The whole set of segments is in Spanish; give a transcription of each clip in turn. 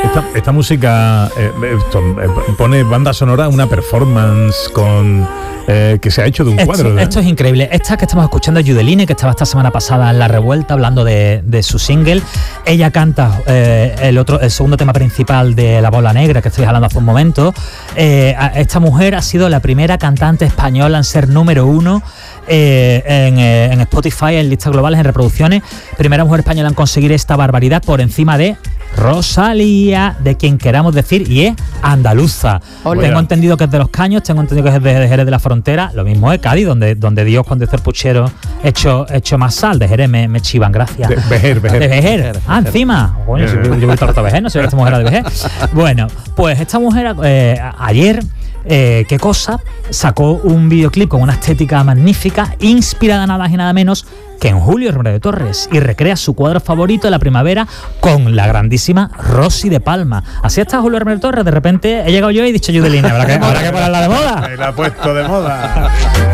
esta música pone banda sonora, una performance con que se ha hecho de un cuadro, ¿verdad? Esto es increíble. Esta que estamos escuchando es Judeline, que estaba esta semana pasada en La Revuelta hablando de su single. Ella canta el segundo tema principal de La Bola Negra, que estoy hablando hace un momento. Esta mujer ha sido la primera cantante española en ser número 1 en Spotify, en listas globales, en reproducciones. Primera mujer española en conseguir esta barbaridad por encima de Rosalía, de quien queramos decir, y es andaluza. Tengo entendido que es de Los Caños, tengo entendido que es de Jerez de la Frontera. Lo mismo es Cádiz, donde Dios, cuando hizo el puchero, hecho más sal. De Jerez me chivan, gracias. De Vejer. Encima. Bueno, yo voy todo el rato a Vejer, no sé si esta mujer era de Vejer. Bueno, pues esta mujer ayer, qué cosa, sacó un videoclip con una estética magnífica, inspirada nada más y nada menos que en Julio Romero de Torres, y recrea su cuadro favorito de la primavera con la grandísima Rosy de Palma. Así está Julio Romero de Torres. De repente he llegado yo y he dicho Judeline, habrá que ponerla de moda. La ha puesto de moda.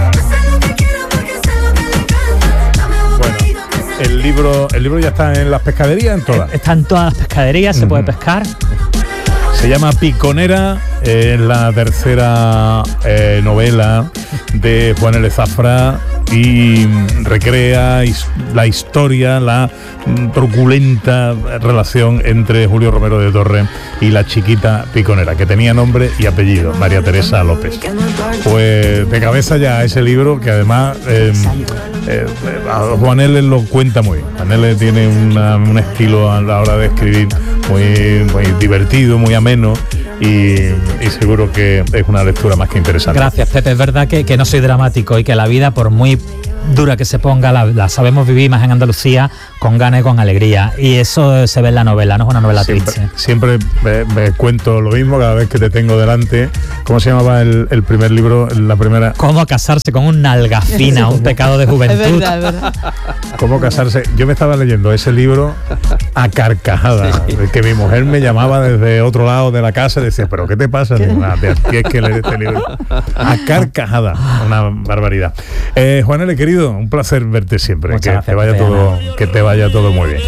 Bueno, el libro ya está en las pescaderías, en todas. Está en todas las pescaderías, se puede pescar. Se llama Piconera, es la tercera novela de Juan L. Zafra y recrea la historia, la truculenta relación entre Julio Romero de Torres y la chiquita Piconera, que tenía nombre y apellido, María Teresa López. Pues de cabeza ya ese libro, que además Juan L. lo cuenta muy bien. Juan L. tiene un estilo a la hora de escribir muy divertido, muy ameno, y seguro que es una lectura más que interesante. Gracias, Pepe. Es verdad que no soy dramático y que la vida, por muy dura que se ponga, la sabemos vivir más en Andalucía con ganas y con alegría, y eso se ve en la novela, no es una novela triste. Siempre me cuento lo mismo cada vez que te tengo delante. ¿Cómo se llamaba el primer libro? La primera. ¿Cómo casarse con un nalgafina? Un pecado de juventud. Es verdad. ¿Cómo casarse? Yo me estaba leyendo ese libro a carcajada, que mi mujer me llamaba desde otro lado de la casa y decía, ¿pero qué te pasa? Tienes que leer este libro a carcajada. Una barbaridad. Juan L., querido, un placer verte siempre. Muchas gracias, que te vaya todo muy bien.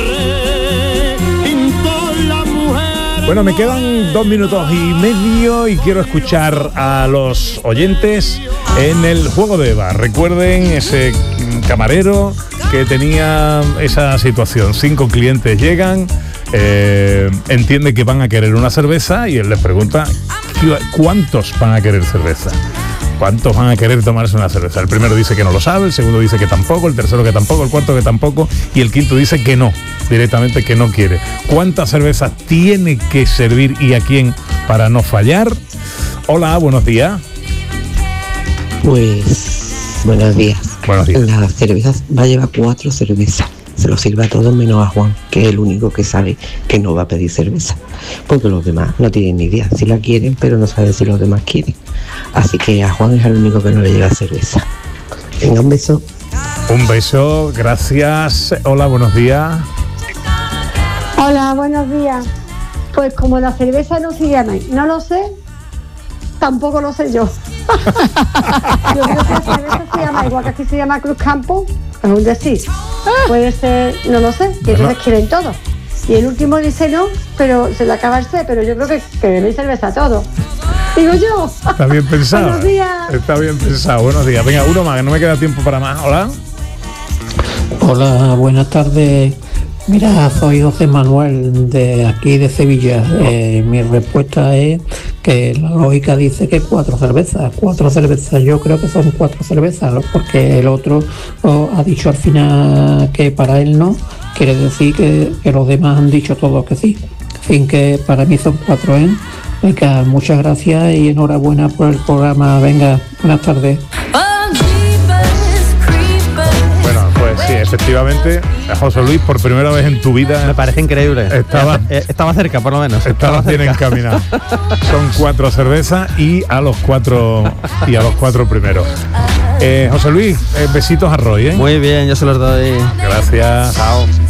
Bueno, me quedan 2 minutos y medio y quiero escuchar a los oyentes en el juego de Eva. Recuerden ese camarero que tenía esa situación. 5 clientes llegan, entiende que van a querer una cerveza y él les pregunta ¿cuántos van a querer cerveza? ¿Cuántos van a querer tomarse una cerveza? El primero dice que no lo sabe, el segundo dice que tampoco, el tercero que tampoco, el cuarto que tampoco y el quinto dice que no, directamente que no quiere. ¿Cuántas cervezas tiene que servir y a quién para no fallar? Hola, buenos días. Pues, buenos días. Buenos días. La cerveza va a llevar 4 cervezas. Se lo sirve a todos menos a Juan, que es el único que sabe que no va a pedir cerveza. Porque los demás no tienen ni idea. Si la quieren, pero no saben si los demás quieren. Así que a Juan es el único que no le lleva cerveza. Venga, un beso. Un beso, gracias. Hola, buenos días. Hola, buenos días. Pues como la cerveza no se llama, no lo sé, tampoco lo sé yo. Yo creo que la cerveza se llama, igual que aquí se llama Cruz Campo, es un decir. Puede ser, no lo sé, y entonces quieren todo. Y el último dice no, pero se le acaba el C, pero yo creo que beben cerveza todo. Digo yo. Está bien pensado. Buenos días. Está bien pensado. Buenos días. Venga, uno más, que no me queda tiempo para más. Hola. Hola, buenas tardes. Mira, soy José Manuel de aquí de Sevilla. Mi respuesta es que la lógica dice que 4 cervezas. 4 cervezas, yo creo que son 4 cervezas, porque el otro ha dicho al final que para él no. Quiere decir que los demás han dicho todos que sí. En fin, que para mí son 4, ¿eh? Venga, muchas gracias y enhorabuena por el programa. Venga, buenas tardes. Bueno, pues sí, efectivamente, José Luis, por primera vez en tu vida. Me parece increíble. Estaba cerca, por lo menos. Estaba bien encaminado. Son 4 cervezas y a los 4 primeros. José Luis, besitos a Roy, ¿eh? Muy bien, yo se los doy. Gracias. Chao.